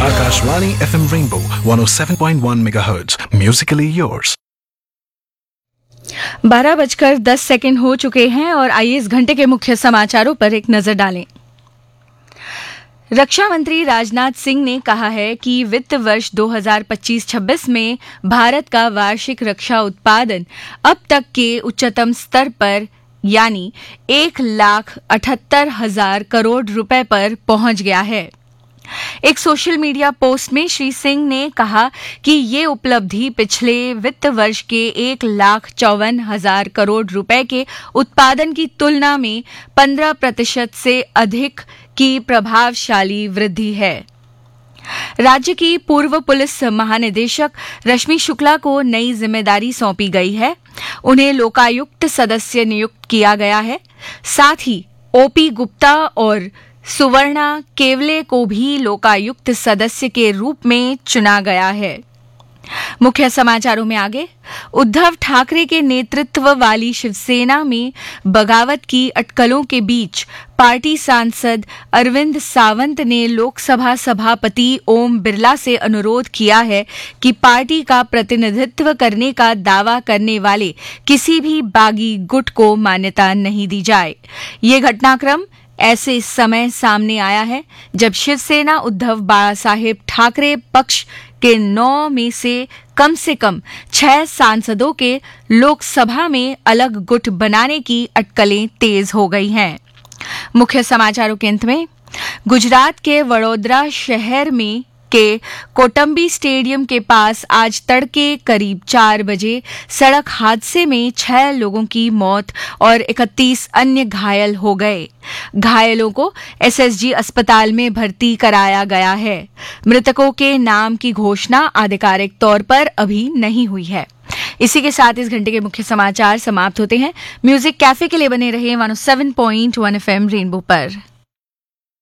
Akashvani FM Rainbow 107.1 MHz. Musically yours. 12:10 हो चुके हैं और आइए इस घंटे के मुख्य समाचारों पर एक नजर डालें। रक्षा मंत्री राजनाथ सिंह ने कहा है कि वित्त वर्ष 2025-26 में भारत का वार्षिक रक्षा उत्पादन अब तक के उच्चतम स्तर पर यानी 1,78,000 करोड़ रुपए पर पहुंच गया है। एक सोशल मीडिया पोस्ट में श्री सिंह ने कहा कि ये उपलब्धि पिछले वित्त वर्ष के 1,54,000 करोड़ रुपए के उत्पादन की तुलना में 15% से अधिक की प्रभावशाली वृद्धि है। राज्य की पूर्व पुलिस महानिदेशक रश्मि शुक्ला को नई जिम्मेदारी सौंपी गई है। उन्हें लोकायुक्त सदस्य नियुक्त किया गया है। साथ ही ओपी गुप्ता और सुवर्णा केवले को भी लोकायुक्त सदस्य के रूप में चुना गया है। मुख्य समाचारों में आगे, उद्धव ठाकरे के नेतृत्व वाली शिवसेना में बगावत की अटकलों के बीच पार्टी सांसद अरविंद सावंत ने लोकसभा सभापति ओम बिरला से अनुरोध किया है कि पार्टी का प्रतिनिधित्व करने का दावा करने वाले किसी भी बागी गुट को मान्यता नहीं दी जाए। ये घटनाक्रम ऐसे समय सामने आया है जब शिवसेना उद्धव बाळासाहेब ठाकरे पक्ष के 9 में से कम 6 सांसदों के लोकसभा में अलग गुट बनाने की अटकलें तेज हो गई हैं। मुख्य समाचारों के अंत में, गुजरात के वडोदरा शहर में के कोटंबी स्टेडियम के पास आज तड़के करीब 4 बजे सड़क हादसे में 6 लोगों की मौत और 31 अन्य घायल हो गए। घायलों को एसएसजी अस्पताल में भर्ती कराया गया है। मृतकों के नाम की घोषणा आधिकारिक तौर पर अभी नहीं हुई है। इसी के साथ इस घंटे के मुख्य समाचार समाप्त होते हैं। म्यूजिक कैफे के लिए बने रहे 107.1 FM रेनबो पर।